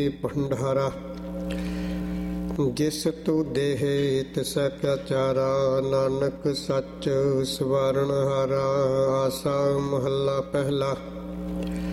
ਭੰਡਾਰਾ। ਜਿਸ ਤੂੰ ਦੇਹ ਤਿਸੈ ਕਿਆ ਚਾਰਾ, ਨਾਨਕ ਸੱਚ ਸਵਾਰਨ ਹਾਰਾ। ਆਸਾ ਮਹੱਲਾ ਪਹਿਲਾ।